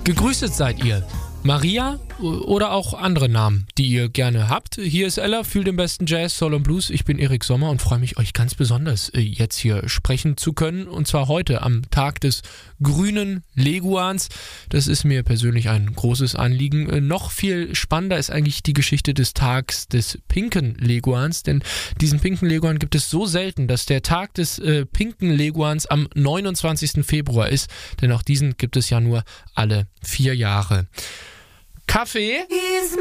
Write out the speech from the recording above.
Gegrüßet seid ihr. Maria oder auch andere Namen, die ihr gerne habt. Hier ist Ella, fühlt den besten Jazz, Soul und Blues. Ich bin Erik Sommer und freue mich, euch ganz besonders jetzt hier sprechen zu können. Und zwar heute am Tag des grünen Leguans. Das ist mir persönlich ein großes Anliegen. Noch viel spannender ist eigentlich die Geschichte des Tags des pinken Leguans. Denn diesen pinken Leguan gibt es so selten, dass der Tag des pinken Leguans am 29. Februar ist. Denn auch diesen gibt es ja nur alle 4 Jahre. Kaffee?